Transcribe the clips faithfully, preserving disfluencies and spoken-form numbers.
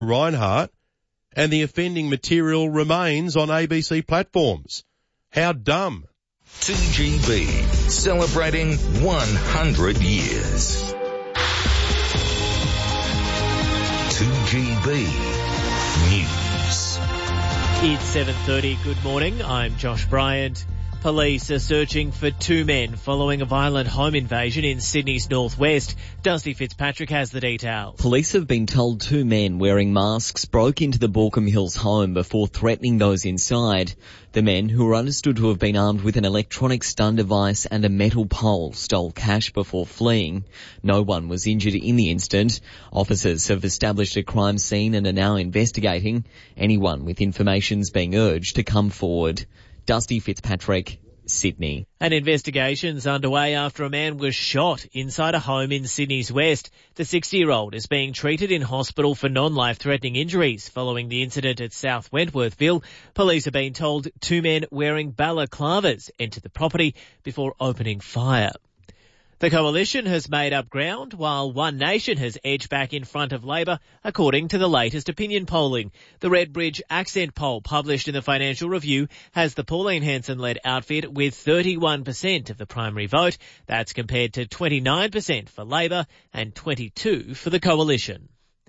Reinhardt, and the offending material remains on A B C platforms. How dumb. two G B, celebrating one hundred years. two G B News. It's seven thirty. Good morning. I'm Josh Bryant. Police are searching for two men following a violent home invasion in Sydney's northwest. Dusty Fitzpatrick has the details. Police have been told two men wearing masks broke into the Baulkham Hills home before threatening those inside. The men, who are understood to have been armed with an electronic stun device and a metal pole, stole cash before fleeing. No one was injured in the incident. Officers have established a crime scene and are now investigating. Anyone with information's being urged to come forward. Dusty Fitzpatrick, Sydney. An investigation's underway after a man was shot inside a home in Sydney's west. The sixty-year-old is being treated in hospital for non-life-threatening injuries following the incident at South Wentworthville. Police have been told two men wearing balaclavas entered the property before opening fire. The Coalition has made up ground while One Nation has edged back in front of Labor, according to the latest opinion polling. The Redbridge Accent poll published in the Financial Review has the Pauline Hanson-led outfit with thirty-one percent of the primary vote. That's compared to twenty-nine percent for Labor and twenty-two percent for the Coalition.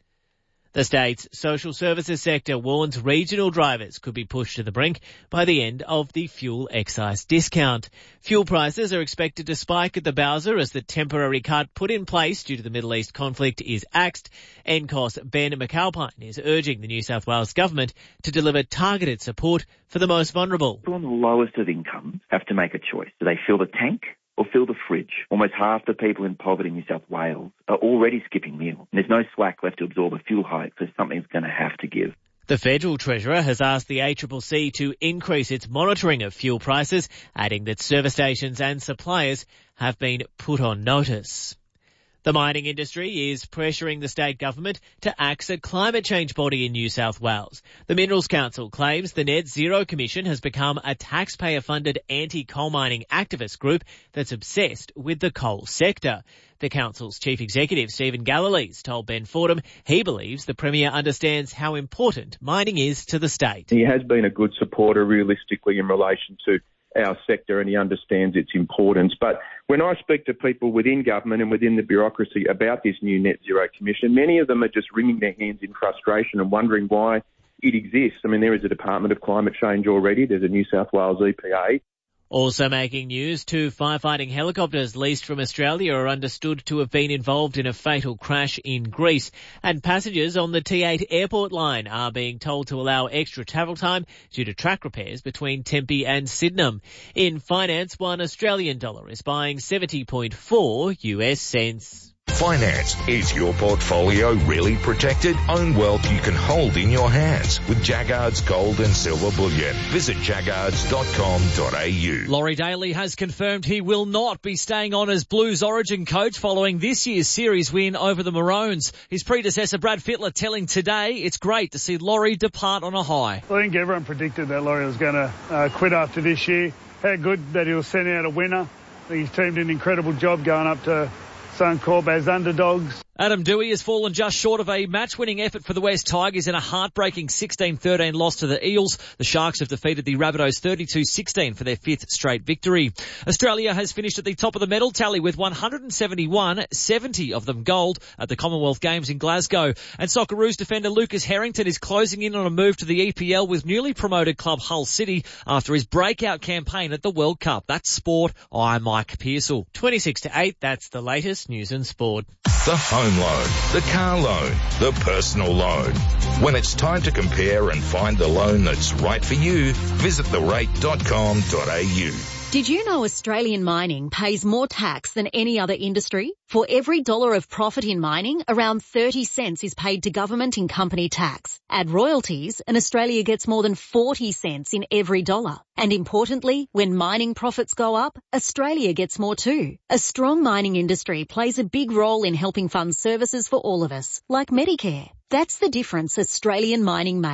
The state's social services sector warns regional drivers could be pushed to the brink by the end of the fuel excise discount. Fuel prices are expected to spike at the Bowser as the temporary cut put in place due to the Middle East conflict is axed. N C O S Ben McAlpine is urging the New South Wales government to deliver targeted support for the most vulnerable. People on the lowest of incomes have to make a choice. Do they fill the tank or fill the fridge? Almost half the people in poverty in New South Wales are already skipping meals. And there's no slack left to absorb a fuel hike, so something's going to have to give. The Federal Treasurer has asked the A C C C to increase its monitoring of fuel prices, adding that service stations and suppliers have been put on notice. The mining industry is pressuring the state government to axe a climate change body in New South Wales. The Minerals Council claims the Net Zero Commission has become a taxpayer-funded anti-coal mining activist group that's obsessed with the coal sector. The council's chief executive, Stephen Galilees, told Ben Fordham he believes the Premier understands how important mining is to the state. He has been a good supporter realistically in relation to our sector, and he understands its importance. But when I speak to people within government and within the bureaucracy about this new Net Zero Commission, many of them are just wringing their hands in frustration and wondering why it exists. I mean, there is a Department of Climate Change already. There's a New South Wales E P A. Also making news, two firefighting helicopters leased from Australia are understood to have been involved in a fatal crash in Greece. And passengers on the T eight airport line are being told to allow extra travel time due to track repairs between Tempe and Sydenham. In finance, one Australian dollar is buying seventy point four U S cents. Finance. Is your portfolio really protected? Own wealth you can hold in your hands with Jaggards Gold and Silver Bullion. Visit jaggards dot com dot a u. Laurie Daly has confirmed he will not be staying on as Blues Origin coach following this year's series win over the Maroons. His predecessor Brad Fittler telling Today it's great to see Laurie depart on a high. I think everyone predicted that Laurie was going to uh, quit after this year. How good that he'll send out a winner. I think his team did an incredible job going up to Suncorp as underdogs. Adam Dewey has fallen just short of a match-winning effort for the West Tigers in a heartbreaking sixteen thirteen loss to the Eels. The Sharks have defeated the Rabbitohs thirty-two sixteen for their fifth straight victory. Australia has finished at the top of the medal tally with one hundred seventy-one, seventy of them gold at the Commonwealth Games in Glasgow. And Socceroos defender Lucas Harrington is closing in on a move to the E P L with newly promoted club Hull City after his breakout campaign at the World Cup. That's sport. I'm Mike Pearsall. twenty-six to eight, that's the latest news and sport. The home loan, the car loan, the personal loan. When it's time to compare and find the loan that's right for you, visit the rate dot com dot a u. Did you know Australian mining pays more tax than any other industry? For every dollar of profit in mining, around thirty cents is paid to government in company tax. Add royalties and Australia gets more than forty cents in every dollar. And importantly, when mining profits go up, Australia gets more too. A strong mining industry plays a big role in helping fund services for all of us, like Medicare. That's the difference Australian mining makes.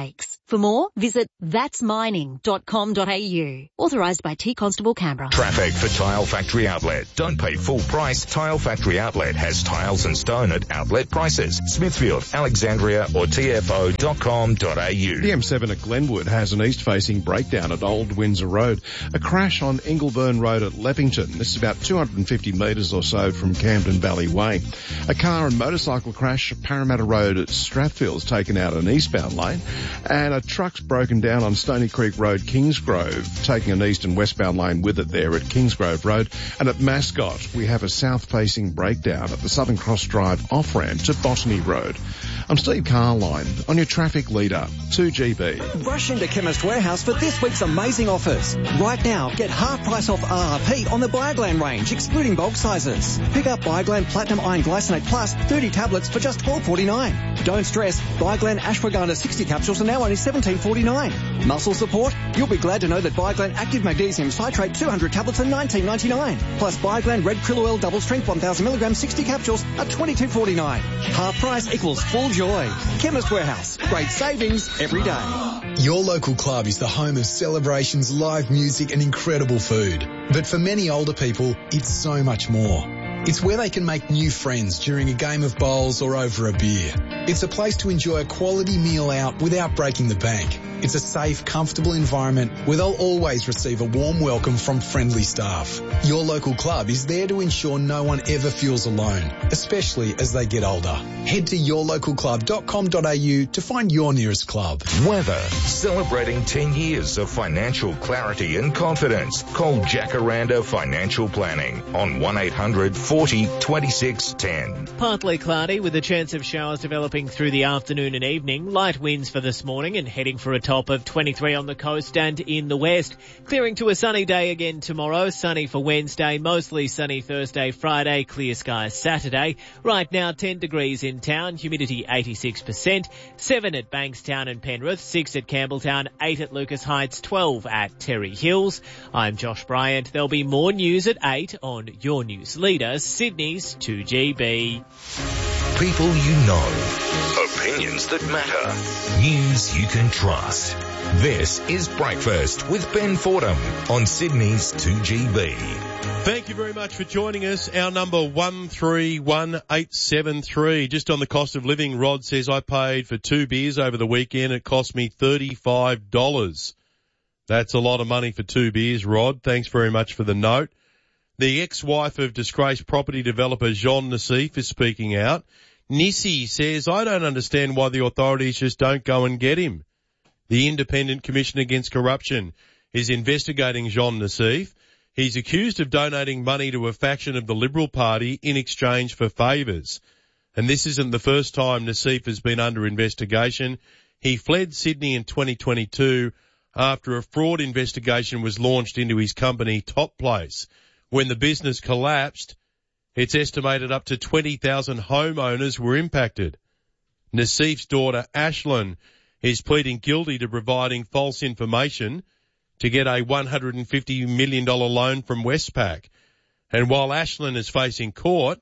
For more, visit thats mining dot com dot a u. Authorised by T Constable Canberra. Traffic for Tile Factory Outlet. Don't pay full price. Tile Factory Outlet has tiles and stone at outlet prices. Smithfield, Alexandria or T F O dot com dot a u. The M seven at Glenwood has an east-facing breakdown at Old Windsor Road. A crash on Ingleburn Road at Leppington. This is about two hundred fifty metres or so from Camden Valley Way. A car and motorcycle crash at Parramatta Road at Strathfield's taken out an eastbound lane. And a truck's broken down on Stony Creek Road, Kingsgrove, taking an east and westbound lane with it there at Kingsgrove Road. And at Mascot, we have a south-facing breakdown at the Southern Cross Drive off-ramp to Botany Road. I'm Steve Carline on your traffic leader, two G B. Rush into Chemist Warehouse for this week's amazing offers. Right now, get half price off R R P on the Bioglan range, excluding bulk sizes. Pick up Bioglan Platinum Iron Glycinate Plus thirty tablets for just twelve forty-nine. Don't stress, Bioglan Ashwagandha sixty capsules are now only seventeen forty-nine. Muscle support? You'll be glad to know that Bioglan Active Magnesium Citrate two hundred tablets are nineteen ninety-nine. Plus Bioglan Red Krill Oil Double Strength one thousand milligram sixty capsules are twenty-two forty-nine. Half price equals full joy. Chemist Warehouse. Great savings every day. Your local club is the home of celebrations, live music and incredible food. But for many older people, it's so much more. It's where they can make new friends during a game of bowls or over a beer. It's a place to enjoy a quality meal out without breaking the bank. It's a safe, comfortable environment where they'll always receive a warm welcome from friendly staff. Your local club is there to ensure no one ever feels alone, especially as they get older. Head to your local club dot com dot a u to find your nearest club. Weather. Celebrating ten years of financial clarity and confidence. Call Jacaranda Financial Planning on one eight hundred forty twenty-six ten. Partly cloudy with a chance of showers developing through the afternoon and evening. Light winds for this morning and heading for a top of twenty-three on the coast and in the west. Clearing to a sunny day again tomorrow. Sunny for Wednesday, mostly sunny Thursday, Friday, clear skies Saturday. Right now ten degrees in town, humidity eighty-six percent, seven at Bankstown and Penrith, six at Campbelltown, eight at Lucas Heights, twelve at Terry Hills. I'm Josh Bryant. There'll be more news at eight on your news leader, Sydney's two G B. People you know. Opinions that matter. News you can trust. This is Breakfast with Ben Fordham on Sydney's two G B. Thank you very much for joining us. Our number one three one eight seven three. Just on the cost of living, Rod says, I paid for two beers over the weekend. It cost me thirty-five dollars. That's a lot of money for two beers, Rod. Thanks very much for the note. The ex-wife of disgraced property developer Jean Nassif is speaking out. Nissi says, I don't understand why the authorities just don't go and get him. The Independent Commission Against Corruption is investigating Jean Nassif. He's accused of donating money to a faction of the Liberal Party in exchange for favours. And this isn't the first time Nassif has been under investigation. He fled Sydney in twenty twenty-two after a fraud investigation was launched into his company Top Place. When the business collapsed, it's estimated up to twenty thousand homeowners were impacted. Nassif's daughter, Ashlyn, is pleading guilty to providing false information to get a one hundred fifty million dollars loan from Westpac. And while Ashlyn is facing court,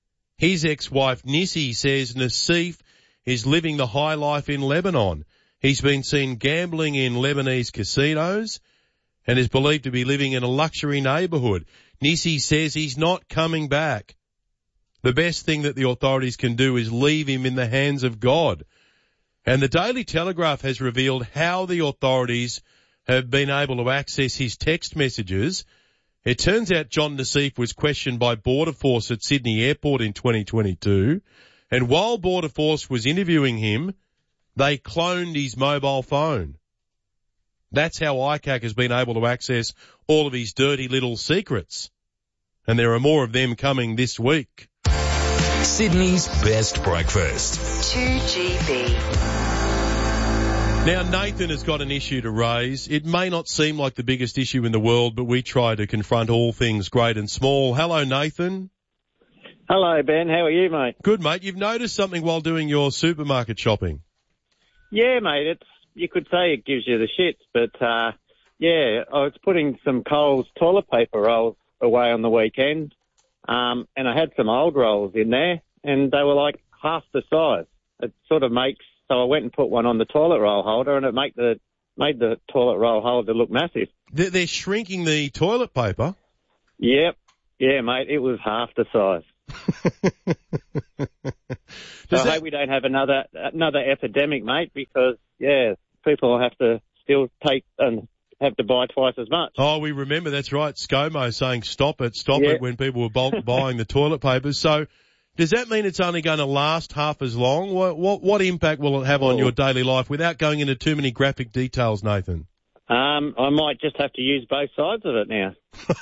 his ex-wife, Nissi, says Nassif is living the high life in Lebanon. He's been seen gambling in Lebanese casinos and is believed to be living in a luxury neighbourhood. Nissi says he's not coming back. The best thing that the authorities can do is leave him in the hands of God. And the Daily Telegraph has revealed how the authorities have been able to access his text messages. It turns out John Nassif was questioned by Border Force at Sydney Airport in twenty twenty-two. And while Border Force was interviewing him, they cloned his mobile phone. That's how I C A C has been able to access all of his dirty little secrets. And there are more of them coming this week. Sydney's best breakfast. two G B. Now, Nathan has got an issue to raise. It may not seem like the biggest issue in the world, but we try to confront all things great and small. Hello, Nathan. Hello, Ben. How are you, mate? Good, mate. You've noticed something while doing your supermarket shopping. Yeah, mate. It's you could say it gives you the shits, but uh, yeah, I was putting some Coles toilet paper rolls away on the weekend, um, and I had some old rolls in there, and they were like half the size. It sort of makes So I went and put one on the toilet roll holder, and it made the made the toilet roll holder look massive. They're, they're shrinking the toilet paper. Yep. Yeah, mate, it was half the size. So I that... hope we don't have another another epidemic, mate, because, yeah, people have to still take and have to buy twice as much. Oh, we remember, that's right, ScoMo saying stop it, stop yeah. it when people were bulk buying the toilet papers. So does that mean it's only going to last half as long? What, what, what impact will it have on your daily life without going into too many graphic details, Nathan? Um, I might just have to use both sides of it now.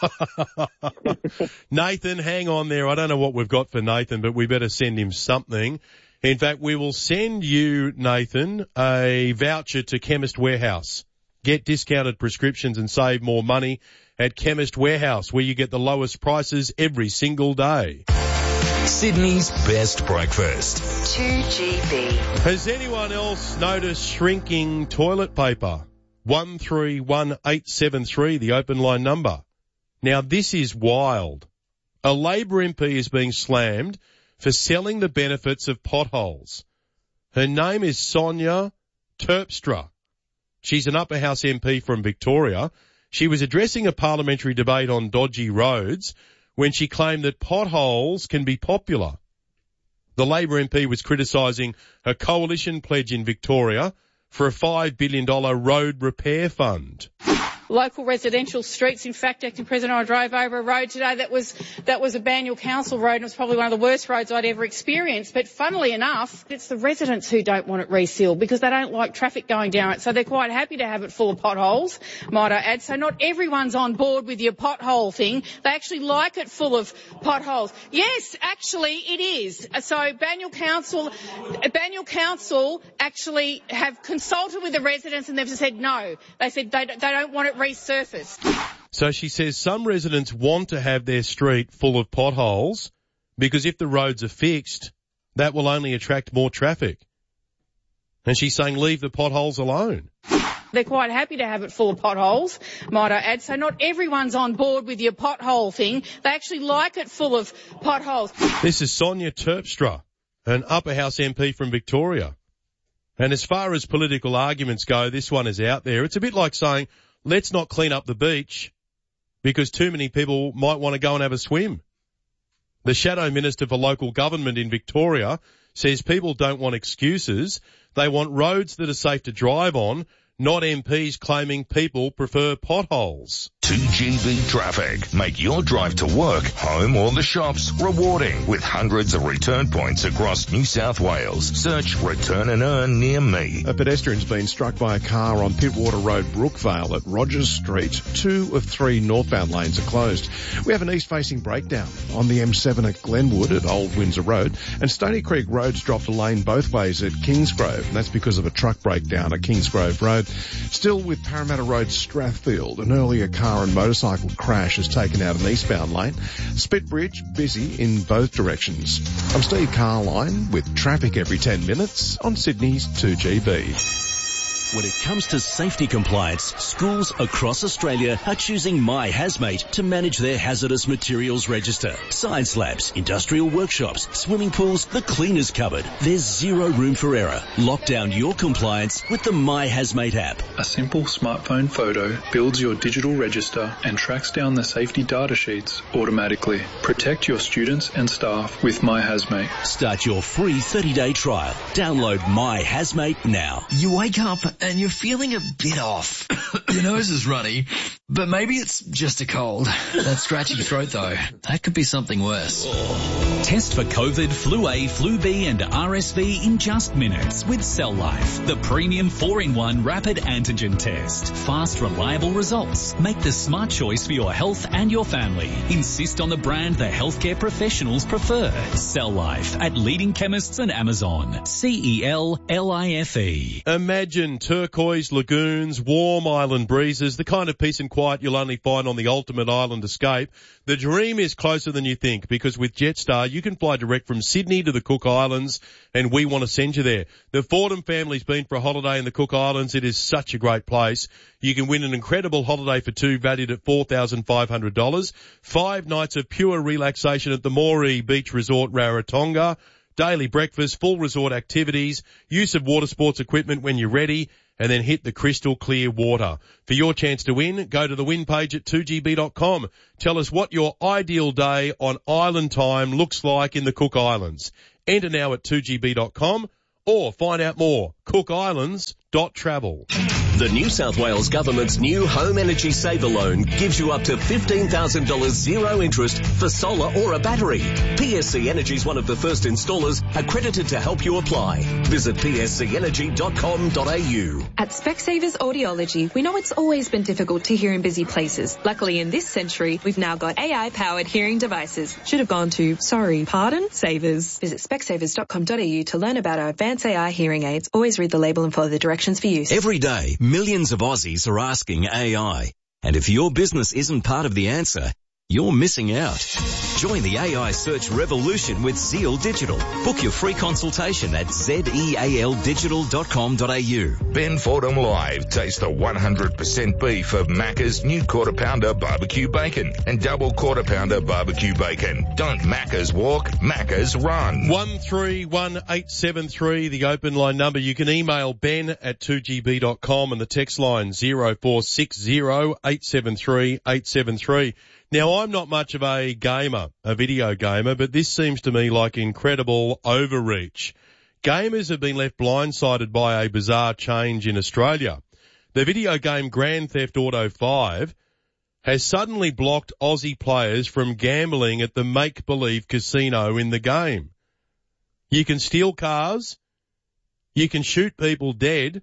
Nathan, hang on there. I don't know what we've got for Nathan, but we better send him something. In fact, we will send you, Nathan, a voucher to Chemist Warehouse. Get discounted prescriptions and save more money at Chemist Warehouse, where you get the lowest prices every single day. Sydney's best breakfast. two G B. Has anyone else noticed shrinking toilet paper? one three one eight seven three, the open line number. Now, this is wild. A Labor M P is being slammed for selling the benefits of potholes. Her name is Sonia Terpstra. She's an upper house M P from Victoria. She was addressing a parliamentary debate on dodgy roads when she claimed that potholes can be popular. The Labor M P was criticising a coalition pledge in Victoria for a five billion dollars road repair fund. Local residential streets. In fact, Acting President, I drove over a road today that was that was a Banyule Council road, and it was probably one of the worst roads I'd ever experienced. But funnily enough, it's the residents who don't want it resealed because they don't like traffic going down it. So they're quite happy to have it full of potholes, might I add. So not everyone's on board with your pothole thing. They actually like it full of potholes. Yes, actually it is. So Banyule Council, Banyule Council actually have consulted with the residents, and they've just said no. They said they, they don't want it resurfaced. So she says some residents want to have their street full of potholes because if the roads are fixed, that will only attract more traffic. And she's saying leave the potholes alone. They're quite happy to have it full of potholes, might I add. So not everyone's on board with your pothole thing. They actually like it full of potholes. This is Sonia Terpstra, an upper house M P from Victoria. And as far as political arguments go, this one is out there. It's a bit like saying, let's not clean up the beach because too many people might want to go and have a swim. The Shadow Minister for Local Government in Victoria says people don't want excuses. They want roads that are safe to drive on, not M Ps claiming people prefer potholes. two G B traffic. Make your drive to work, home or the shops rewarding with hundreds of return points across New South Wales. Search Return and Earn near me. A pedestrian's been struck by a car on Pittwater Road, Brookvale at Rogers Street. Two of three northbound lanes are closed. We have an east-facing breakdown on the M seven at Glenwood at Old Windsor Road, and Stony Creek Road's dropped a lane both ways at Kingsgrove, and that's because of a truck breakdown at Kingsgrove Road. Still with Parramatta Road, Strathfield, an earlier car and motorcycle crash has taken out an eastbound lane. Spit Bridge busy in both directions. I'm Steve Carline with traffic every ten minutes on Sydney's two G B. When it comes to safety compliance, schools across Australia are choosing My Hazmate to manage their hazardous materials register. Science labs, industrial workshops, swimming pools, the cleaners cupboard. There's zero room for error. Lock down your compliance with the My Hazmate app. A simple smartphone photo builds your digital register and tracks down the safety data sheets automatically. Protect your students and staff with My Hazmate. Start your free thirty-day trial. Download My Hazmate now. You wake up and you're feeling a bit off. Your nose is runny, but maybe it's just a cold. That scratchy throat though, that could be something worse. Test for COVID, Flu A, Flu B and R S V in just minutes with Cell Life, the premium four in one rapid antigen test. Fast, reliable results. Make the smart choice for your health and your family. Insist on the brand the healthcare professionals prefer. Cell Life at leading chemists and Amazon. C E L L I F E. Imagine turquoise lagoons, warm island breezes, the kind of peace and quiet you'll only find on the ultimate island escape. The dream is closer than you think because with Jetstar you can fly direct from Sydney to the Cook Islands and we want to send you there. The Fordham family's been for a holiday in the Cook Islands. It is such a great place. You can win an incredible holiday for two valued at four thousand five hundred dollars. Five nights of pure relaxation at the Moree Beach Resort, Rarotonga. daily breakfast, full resort activities, use of water sports equipment when you're ready, and then hit the crystal clear water. For your chance to win, go to the win page at two G B dot com. Tell us what your ideal day on island time looks like in the Cook Islands. Enter now at two G B dot com or find out more, cook islands dot travel. The New South Wales Government's new Home Energy Saver Loan gives you up to fifteen thousand dollars zero interest for solar or a battery. P S C Energy is one of the first installers accredited to help you apply. Visit p s c energy dot com dot a u. At Specsavers Audiology, we know it's always been difficult to hear in busy places. Luckily, in this century, we've now got A I-powered hearing devices. Should have gone to, sorry, pardon, Savers. Visit specsavers dot com dot a u to learn about our advanced A I hearing aids. Always read the label and follow the directions for use. Every day, millions of Aussies are asking A I. And if your business isn't part of the answer, you're missing out. Join the A I search revolution with Zeal Digital. Book your free consultation at zeal digital dot com dot a u. Ben Fordham Live. Taste the one hundred percent beef of Macca's new quarter pounder barbecue bacon and double quarter pounder barbecue bacon. Don't Macca's walk, Macca's run. one three one eight seven three, the open line number. You can email ben at two g b dot com and the text line zero four six zero eight seven three eight seven three. Now, I'm not much of a gamer, a video gamer, but this seems to me like incredible overreach. Gamers have been left blindsided by a bizarre change in Australia. The video game Grand Theft Auto five has suddenly blocked Aussie players from gambling at the make-believe casino in the game. You can steal cars, you can shoot people dead,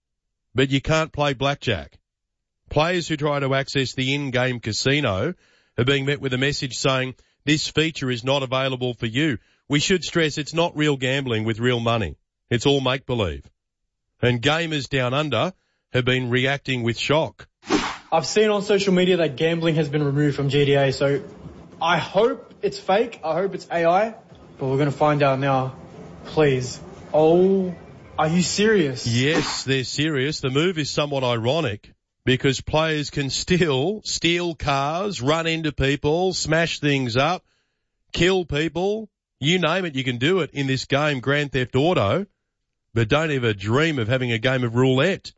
but you can't play blackjack. Players who try to access the in-game casino are being met with a message saying this feature is not available for you. We should stress it's not real gambling with real money. It's all make-believe. And gamers down under have been reacting with shock. I've seen on social media that gambling has been removed from G T A, so I hope it's fake. I hope it's A I, but we're going to find out now. Please. Oh, are you serious? Yes, they're serious. The move is somewhat ironic, because players can still steal cars, run into people, smash things up, kill people. You name it, you can do it in this game, Grand Theft Auto, but don't ever dream of having a game of roulette.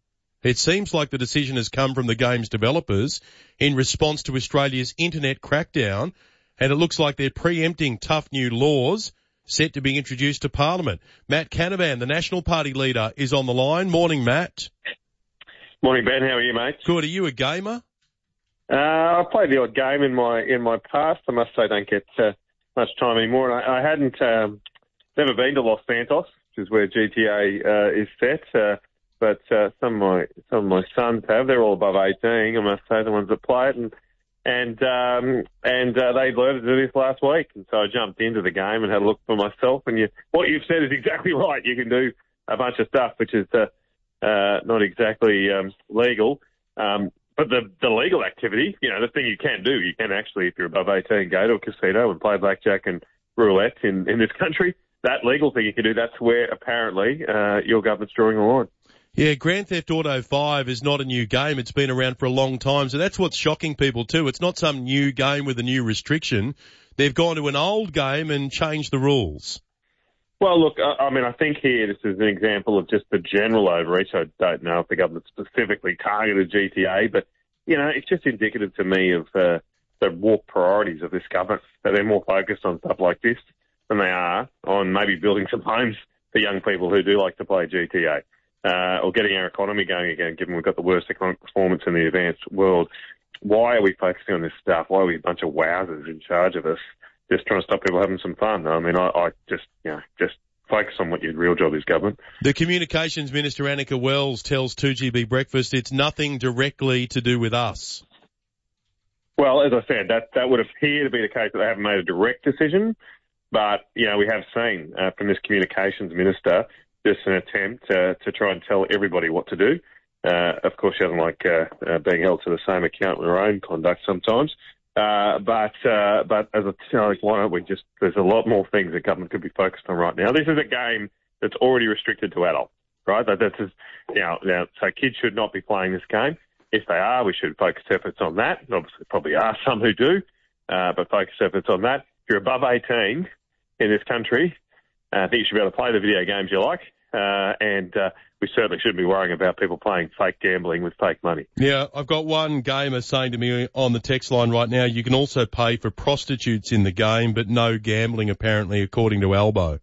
It seems like the decision has come from the game's developers in response to Australia's internet crackdown, and it looks like they're preempting tough new laws set to be introduced to Parliament. Matt Canavan, the National Party leader, is on the line. Morning, Matt. Morning, Ben. How are you, mate? Good. Are you a gamer? Uh, I played the odd game in my in my past. I must say, I don't get uh, much time anymore. And I, I hadn't um, never been to Los Santos, which is where G T A uh, is set. Uh, but uh, some of my some of my sons have. They're all above eighteen. I must say, the ones that play it, and and um, and uh, they learned to do this last week. And so I jumped into the game and had a look for myself. And you, what you've said is exactly right. You can do a bunch of stuff, which is uh, Uh, not exactly um, legal, um, but the, the legal activity, you know, the thing you can do, you can actually, if you're above eighteen, go to a casino and play blackjack and roulette in, in this country. That legal thing you can do, that's where apparently uh, your government's drawing the line. Yeah, Grand Theft Auto five is not a new game. It's been around for a long time, so that's what's shocking people too. It's not some new game with a new restriction. They've gone to an old game and changed the rules. Well, look, I, I mean, I think here this is an example of just the general overreach. I don't know if the government specifically targeted G T A, but, you know, it's just indicative to me of uh, the warped priorities of this government, that they're more focused on stuff like this than they are on maybe building some homes for young people who do like to play G T A, uh, or getting our economy going again, given we've got the worst economic performance in the advanced world. Why are we focusing on this stuff? Why are we a bunch of wowsers in charge of us? Just trying to stop people having some fun. I mean, I, I just, you know, just focus on what your real job is, government. The Communications Minister, Annika Wells, tells two G B Breakfast it's nothing directly to do with us. Well, as I said, that, that would appear to be the case that they haven't made a direct decision. But, you know, we have seen uh, from this Communications Minister just an attempt uh, to try and tell everybody what to do. Uh, of course, she doesn't like uh, uh, being held to the same account with her own conduct sometimes. Uh, but, uh, but as a, you know, like, why don't we just, there's a lot more things that government could be focused on right now. This is a game that's already restricted to adults, right? That, that's, you know, now, so kids should not be playing this game. If they are, we should focus efforts on that. Obviously, probably are some who do, uh, but focus efforts on that. If you're above eighteen in this country, Uh, I think you should be able to play the video games you like, uh, and uh, we certainly shouldn't be worrying about people playing fake gambling with fake money. Yeah, I've got one gamer saying to me on the text line right now, you can also pay for prostitutes in the game, but no gambling apparently, according to Albo.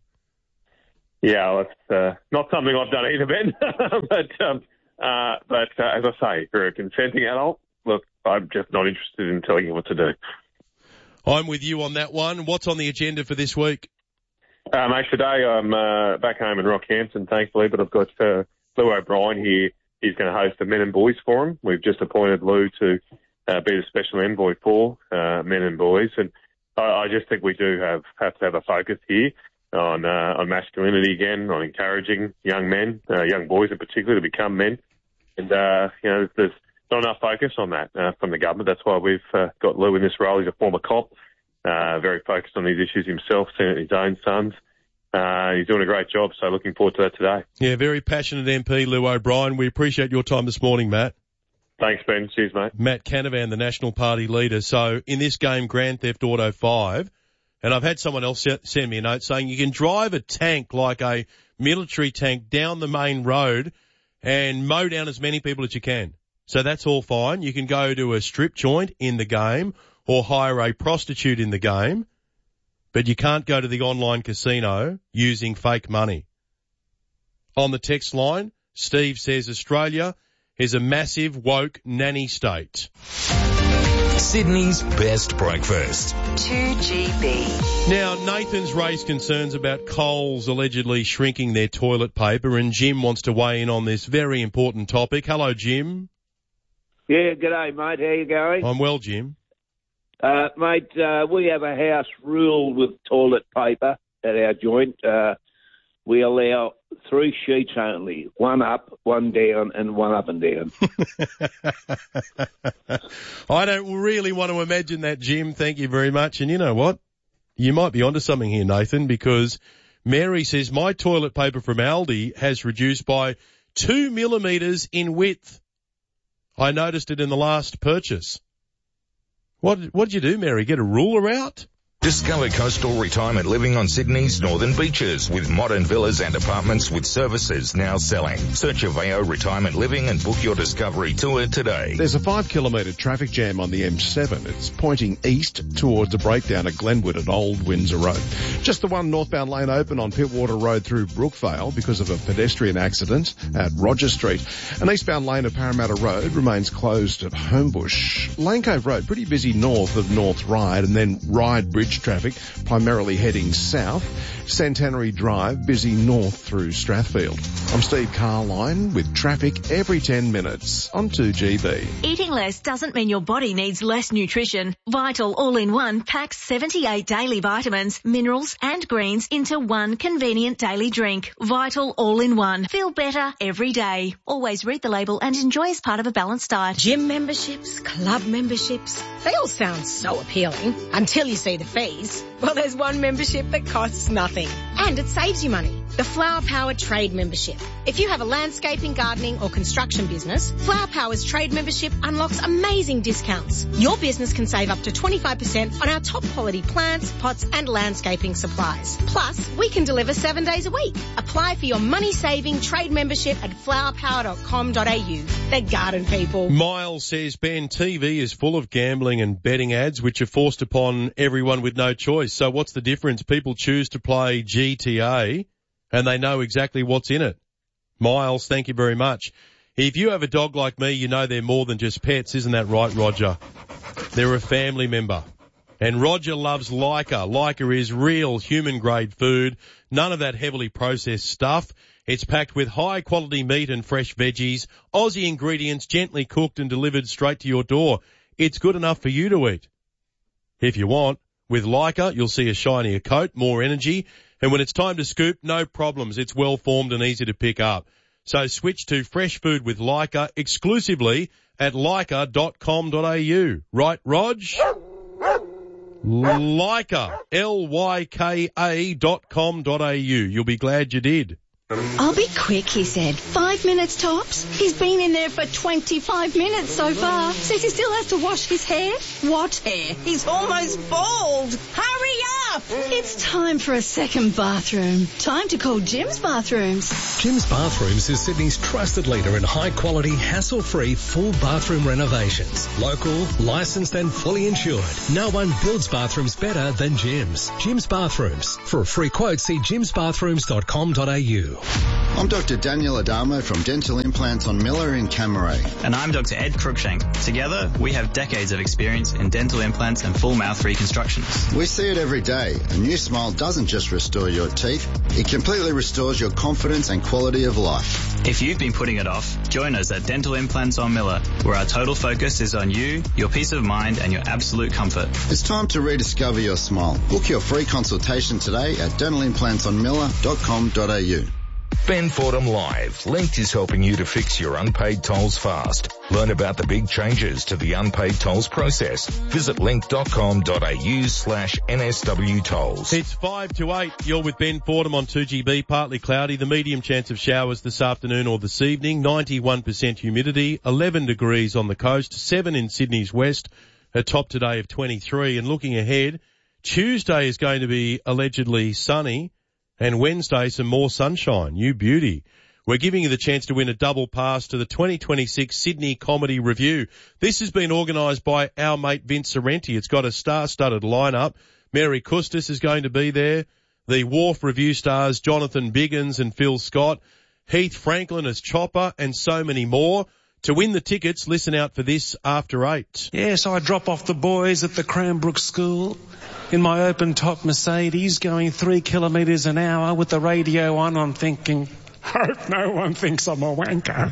Yeah, well, it's uh, not something I've done either, Ben. but um, uh, but uh, as I say, if you're a consenting adult, look, I'm just not interested in telling you what to do. I'm with you on that one. What's on the agenda for this week? Uh, mate, today I'm uh, back home in Rockhampton, thankfully, but I've got uh, Lou O'Brien here. He's going to host the Men and Boys Forum. We've just appointed Lou to uh, be the special envoy for uh, men and boys, and I, I just think we do have, have to have a focus here on uh, on masculinity again, on encouraging young men, uh, young boys in particular, to become men. And, uh, you know, there's not enough focus on that uh, from the government. That's why we've uh, got Lou in this role. He's a former cop, uh, very focused on these issues himself, seen it his own sons. Uh, he's doing a great job, so looking forward to that today. Yeah, very passionate M P, Lou O'Brien. We appreciate your time this morning, Matt. Thanks, Ben. Cheers, mate. Matt Canavan, the National Party leader. So in this game, Grand Theft Auto five, and I've had someone else send me a note saying you can drive a tank like a military tank down the main road and mow down as many people as you can. So that's all fine. You can go to a strip joint in the game or hire a prostitute in the game, but you can't go to the online casino using fake money. On the text line, Steve says Australia is a massive woke nanny state. Sydney's best breakfast. two G B. Now, Nathan's raised concerns about Coles allegedly shrinking their toilet paper, and Jim wants to weigh in on this very important topic. Hello, Jim. Yeah, g'day, mate. How you going? I'm well, Jim. Uh, mate, uh, we have a house rule with toilet paper at our joint. Uh, we allow three sheets only, one up, one down, and one up and down. I don't really want to imagine that, Jim. Thank you very much. And you know what? You might be onto something here, Nathan, because Mary says my toilet paper from Aldi has reduced by two millimetres in width. I noticed it in the last purchase. What, what did you do, Mary? Get a ruler out? Discover coastal retirement living on Sydney's northern beaches with modern villas and apartments with services now selling. Search Aveo Retirement Living and book your discovery tour today. There's a five kilometre traffic jam on the M seven. It's pointing east towards a breakdown at Glenwood at Old Windsor Road. Just the one northbound lane open on Pittwater Road through Brookvale because of a pedestrian accident at Roger Street. An eastbound lane of Parramatta Road remains closed at Homebush. Lane Cove Road pretty busy north of North Ryde, and then Ryde Bridge traffic primarily heading south. Centenary Drive busy north through Strathfield. I'm Steve Carline with traffic every ten minutes on two G B. Eating less doesn't mean your body needs less nutrition. Vital All-in-One packs seventy-eight daily vitamins, minerals and greens into one convenient daily drink. Vital All-in-One. Feel better every day. Always read the label and enjoy as part of a balanced diet. Gym memberships, club memberships, they all sound so appealing until you see the fees. Well, there's one membership that costs nothing and it saves you money. The Flower Power Trade Membership. If you have a landscaping, gardening or construction business, Flower Power's trade membership unlocks amazing discounts. Your business can save up to twenty-five percent on our top quality plants, pots and landscaping supplies. Plus, we can deliver seven days a week. Apply for your money-saving trade membership at flower power dot com dot a u. They're garden people. Miles says, Ben, T V is full of gambling and betting ads which are forced upon everyone with no choice. So what's the difference? People choose to play G T A and they know exactly what's in it. Miles, thank you very much. If you have a dog like me, you know they're more than just pets. Isn't that right, Roger? They're a family member. And Roger loves Leica. Leica is real human-grade food. None of that heavily processed stuff. It's packed with high-quality meat and fresh veggies, Aussie ingredients, gently cooked and delivered straight to your door. It's good enough for you to eat. If you want, with Leica, you'll see a shinier coat, more energy, and when it's time to scoop, no problems. It's well-formed and easy to pick up. So switch to fresh food with Leica exclusively at leica dot com dot a u. Right, Rog? Leica, L Y K A dot com dot a u. You'll be glad you did. I'll be quick, he said. Five minutes tops. He's been in there for twenty-five minutes so far. Says he still has to wash his hair. What hair? He's almost bald. Hurry up! enough. It's time for a second bathroom. Time to call Jim's Bathrooms. Jim's Bathrooms is Sydney's trusted leader in high-quality, hassle-free, full bathroom renovations. Local, licensed and fully insured. No one builds bathrooms better than Jim's. Jim's Bathrooms. For a free quote, see jims bathrooms dot com dot a u. I'm Doctor Daniel Adamo from Dental Implants on Miller in Camaray. And I'm Doctor Ed Cruikshank. Together, we have decades of experience in dental implants and full mouth reconstructions. We see it every day. A new smile doesn't just restore your teeth, it completely restores your confidence and quality of life. If you've been putting it off, join us at Dental Implants on Miller, where our total focus is on you, your peace of mind and your absolute comfort. It's time to rediscover your smile. Book your free consultation today at dental implants on miller dot com dot a u. Ben Fordham Live. Linked is helping you to fix your unpaid tolls fast. Learn about the big changes to the unpaid tolls process. Visit link dot com dot a u slash N S W tolls. It's five to eight. You're with Ben Fordham on two G B. Partly cloudy. The medium chance of showers this afternoon or this evening. ninety-one percent humidity. eleven degrees on the coast. seven in Sydney's west. A top today of twenty-three. And looking ahead, Tuesday is going to be allegedly sunny. And Wednesday, some more sunshine. You beauty. We're giving you the chance to win a double pass to the twenty twenty-six Sydney Comedy Review. This has been organised by our mate Vince Sorrenti. It's got a star-studded lineup. Mary Custis is going to be there. The Wharf Review stars Jonathan Biggins and Phil Scott. Heath Franklin as Chopper and so many more. To win the tickets, listen out for this after eight. Yes, I drop off the boys at the Cranbrook School in my open-top Mercedes going three kilometres an hour with the radio on. I'm thinking, hope no one thinks I'm a wanker.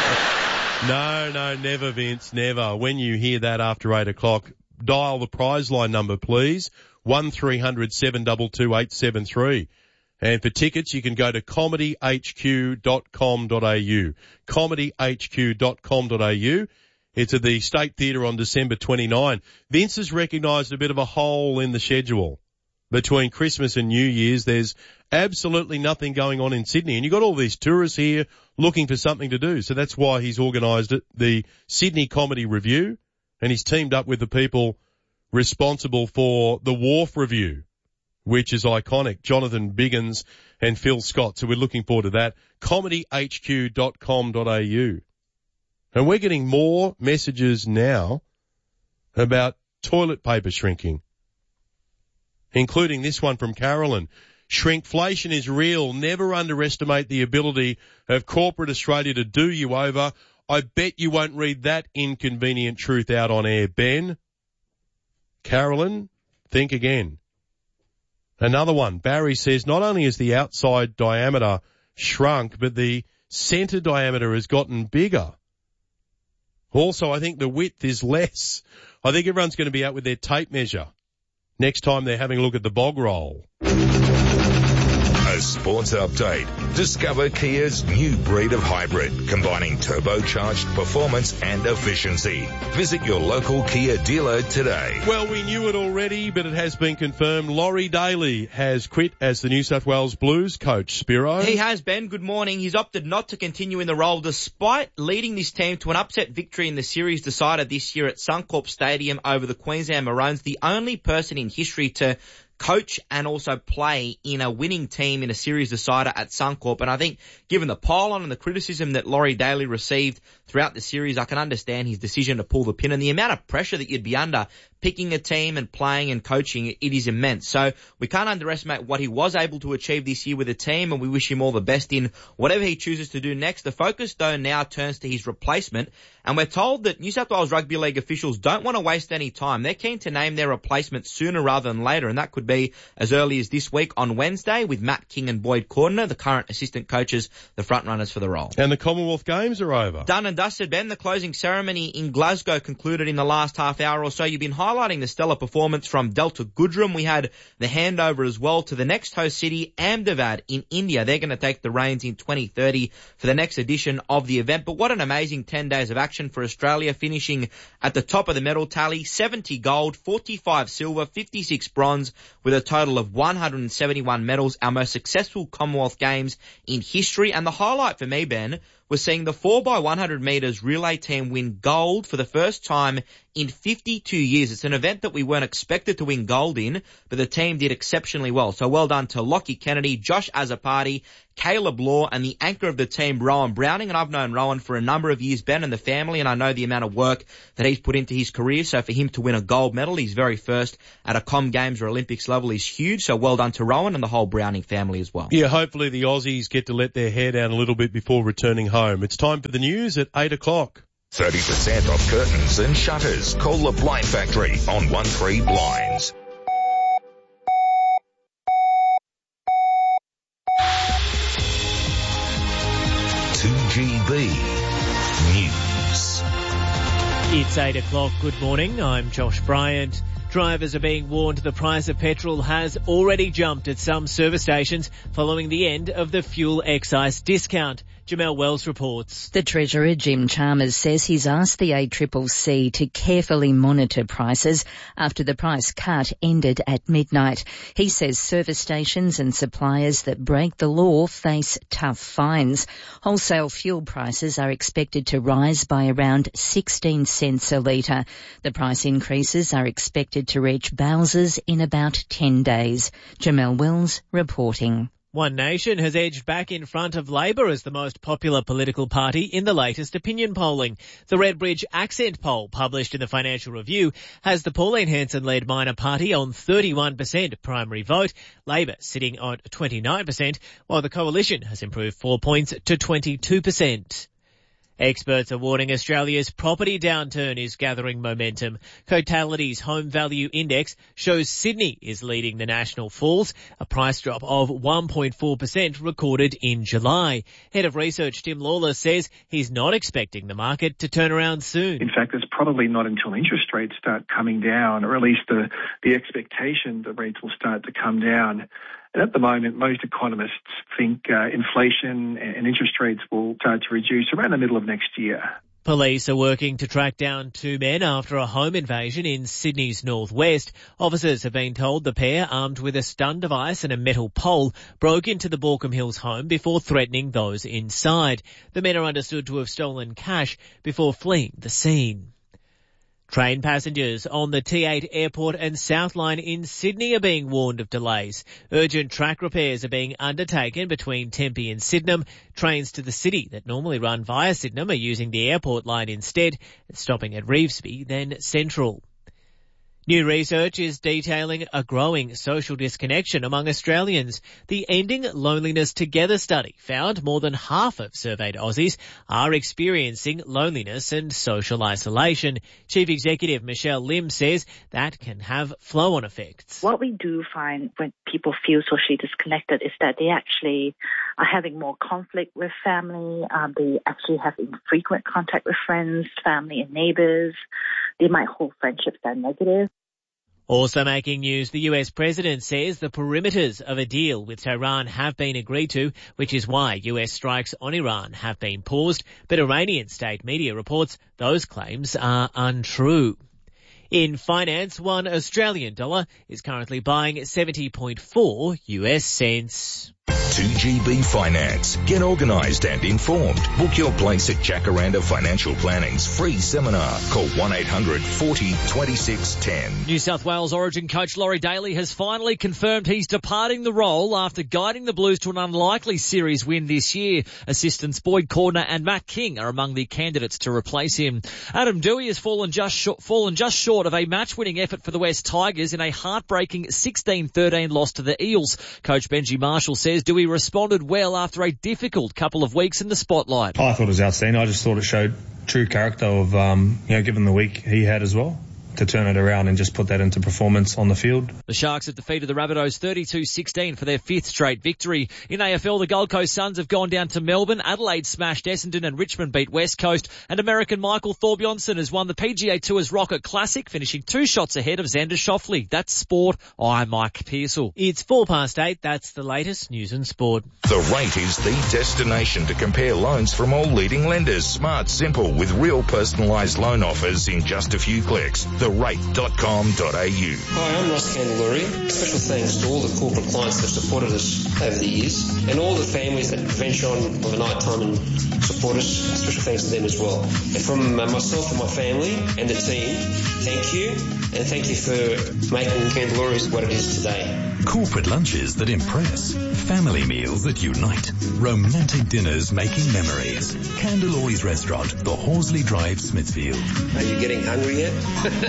No, no, never, Vince, never. When you hear that after eight o'clock, dial the prize line number, please. one three hundred seven two two eight seven three. And for tickets, you can go to comedy h q dot com dot a u. comedy h q dot com dot a u. It's at the State Theatre on December twenty-ninth. Vince has recognised a bit of a hole in the schedule. Between Christmas and New Year's, there's absolutely nothing going on in Sydney. And you've got all these tourists here looking for something to do. So that's why he's organised it, the Sydney Comedy Review. And he's teamed up with the people responsible for the Wharf Review, which is iconic, Jonathan Biggins and Phil Scott. So we're looking forward to that. comedy h q dot com dot a u. And we're getting more messages now about toilet paper shrinking, including this one from Carolyn. Shrinkflation is real. Never underestimate the ability of corporate Australia to do you over. I bet you won't read that inconvenient truth out on air, Ben. Carolyn, think again. Another one, Barry says, not only is the outside diameter shrunk, but the centre diameter has gotten bigger. Also, I think the width is less. I think everyone's going to be out with their tape measure next time they're having a look at the bog roll. A sports update. Discover Kia's new breed of hybrid, combining turbocharged performance and efficiency. Visit your local Kia dealer today. Well, we knew it already, but it has been confirmed. Laurie Daly has quit as the New South Wales Blues coach. Spiro? He has, Ben. Good morning. He's opted not to continue in the role despite leading this team to an upset victory in the series decider this year at Suncorp Stadium over the Queensland Maroons, the only person in history to coach and also play in a winning team in a series decider at Suncorp. And I think given the pile-on and the criticism that Laurie Daly received throughout the series, I can understand his decision to pull the pin. And the amount of pressure that you'd be under picking a team and playing and coaching, it is immense. So we can't underestimate what he was able to achieve this year with the team, and we wish him all the best in whatever he chooses to do next. The focus, though, now turns to his replacement. And we're told that New South Wales Rugby League officials don't want to waste any time. They're keen to name their replacement sooner rather than later, and that could be as early as this week on Wednesday with Matt King and Boyd Cordner, the current assistant coaches, the front runners for the role. And the Commonwealth Games are over. Done and dusted, Ben. The closing ceremony in Glasgow concluded in the last half hour or so. You've been highlighting the stellar performance from Delta Goodrum. We had the handover as well to the next host city, Ahmedabad in India. They're going to take the reins in twenty thirty for the next edition of the event. But what an amazing ten days of action for Australia, finishing at the top of the medal tally, seventy gold, forty-five silver, fifty-six bronze, with a total of one hundred seventy-one medals, our most successful Commonwealth Games in history. And the highlight for me, Ben, was seeing the four by one hundred metres relay team win gold for the first time in fifty-two years. It's an event that we weren't expected to win gold in, but the team did exceptionally well. So well done to Lockie Kennedy, Josh Azzopardi, Caleb Law, and the anchor of the team, Rowan Browning. And I've known Rowan for a number of years, Ben and the family, and I know the amount of work that he's put into his career. So for him to win a gold medal, his very first at a Com Games or Olympics level, is huge. So well done to Rowan and the whole Browning family as well. Yeah, hopefully the Aussies get to let their hair down a little bit before returning home. It's time for the news at eight o'clock. thirty percent off curtains and shutters. Call the Blind Factory on one three Blinds. two G B News. It's eight o'clock. Good morning. I'm Josh Bryant. Drivers are being warned the price of petrol has already jumped at some service stations following the end of the fuel excise discount. Jamelle Wells reports. The Treasurer, Jim Chalmers, says he's asked the A C C C to carefully monitor prices after the price cut ended at midnight. He says service stations and suppliers that break the law face tough fines. Wholesale fuel prices are expected to rise by around sixteen cents a litre. The price increases are expected to reach Bowsers in about ten days. Jamelle Wells reporting. One Nation has edged back in front of Labor as the most popular political party in the latest opinion polling. The Redbridge Accent poll, published in the Financial Review, has the Pauline Hanson-led minor party on thirty-one percent primary vote, Labor sitting on twenty-nine percent, while the coalition has improved four points to twenty-two percent. Experts are warning Australia's property downturn is gathering momentum. Cotality's Home Value Index shows Sydney is leading the national falls, a price drop of one point four percent recorded in July. Head of Research Tim Lawler says he's not expecting the market to turn around soon. In fact, it's probably not until interest rates start coming down, or at least the, the expectation that rates will start to come down. And at the moment, most economists think uh, inflation and interest rates will start to reduce around the middle of next year. Police are working to track down two men after a home invasion in Sydney's northwest. Officers have been told the pair, armed with a stun device and a metal pole, broke into the Baulkham Hills home before threatening those inside. The men are understood to have stolen cash before fleeing the scene. Train passengers on the T eight Airport and South Line in Sydney are being warned of delays. Urgent track repairs are being undertaken between Tempe and Sydenham. Trains to the city that normally run via Sydenham are using the airport line instead, stopping at Revesby, then Central. New research is detailing a growing social disconnection among Australians. The Ending Loneliness Together study found more than half of surveyed Aussies are experiencing loneliness and social isolation. Chief Executive Michelle Lim says that can have flow-on effects. What we do find when people feel socially disconnected is that they actually are having more conflict with family. Um, they actually have infrequent contact with friends, family and neighbours. They might hold friendships that are negative. Also making news, the U S president says the perimeters of a deal with Tehran have been agreed to, which is why U S strikes on Iran have been paused. But Iranian state media reports those claims are untrue. In finance, one Australian dollar is currently buying seventy point four U S cents. two G B Finance. Get organised and informed. Book your place at Jacaranda Financial Planning's free seminar. Call one eight hundred forty twenty-six ten. New South Wales Origin coach Laurie Daly has finally confirmed he's departing the role after guiding the Blues to an unlikely series win this year. Assistants Boyd Cordner and Matt King are among the candidates to replace him. Adam Dewey has fallen just short, fallen just short of a match-winning effort for the West Tigers in a heartbreaking sixteen thirteen loss to the Eels. Coach Benji Marshall says Dewey responded well after a difficult couple of weeks in the spotlight. I thought it was outstanding. I just thought it showed true character of, um, you know, given the week he had as well, to turn it around and just put that into performance on the field. The Sharks have defeated the Rabbitohs thirty-two sixteen for their fifth straight victory. In A F L, the Gold Coast Suns have gone down to Melbourne. Adelaide smashed Essendon and Richmond beat West Coast. And American Michael Thorbjornsen has won the P G A Tour's Rocket Classic, finishing two shots ahead of Xander Schauffele. That's sport. I'm Mike Pearsall. It's four past eight. That's the latest news and sport. The Rate is the destination to compare loans from all leading lenders. Smart, simple, with real personalised loan offers in just a few clicks. The the rate dot com dot a u. Hi, I'm Ross Candeluri. Special thanks to all the corporate clients that have supported us over the years, and all the families that venture on of the night time and support us. Special thanks to them as well. And from uh, myself and my family and the team, thank you, and thank you for making Candeluri's what it is today. Corporate lunches that impress, family meals that unite, romantic dinners making memories. Candeluri's Restaurant, the Horsley Drive, Smithfield. Are you getting hungry yet?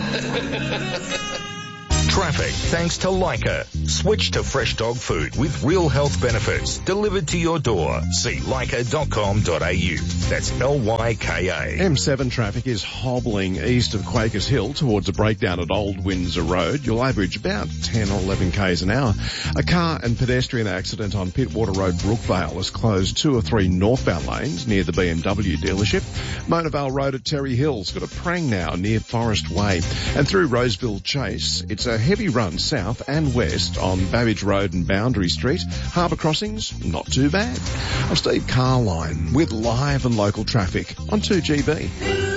Traffic thanks to Leica. Switch to fresh dog food with real health benefits delivered to your door. See leica dot com dot a u. That's L Y K A. M seven traffic is hobbling east of Quakers Hill towards a breakdown at Old Windsor Road. You'll average about ten or eleven k's an hour. A car and pedestrian accident on Pittwater Road, Brookvale, has closed two or three northbound lanes near the B M W dealership. Mona Vale Road at Terry Hill's got a prang now near Forest Way. And through Roseville Chase, it's a heavy run south and west on Babbage Road and Boundary Street. Harbour crossings, not too bad. I'm Steve Carline with live and local traffic on two G B.